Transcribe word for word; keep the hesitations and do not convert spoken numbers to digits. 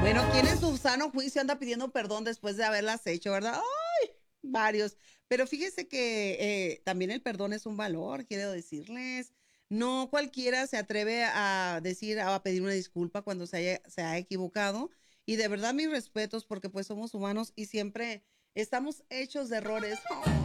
Bueno, ¿quién en su sano juicio anda pidiendo perdón después de haberlas hecho, verdad? ¡Ay! Varios. Pero fíjese que eh, también el perdón es un valor, quiero decirles. No cualquiera se atreve a decir, a pedir una disculpa cuando se haya, se ha equivocado. Y de verdad mis respetos porque pues somos humanos y siempre estamos hechos de errores.